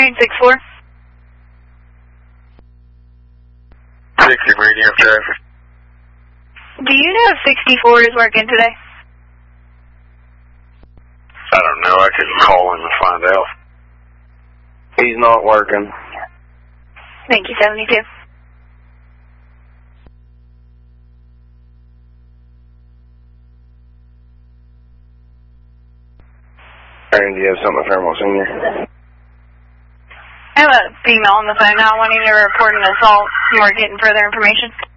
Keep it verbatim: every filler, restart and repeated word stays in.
nine six four. sixty medium traffic. Do you know if sixty-four is working today? I don't know. I could call him and find out. He's not working. Thank you, seventy-two. Aaron, do you have something with Thermal Senior? I have a female on the phone now wanting to report an assault, and we're getting further information.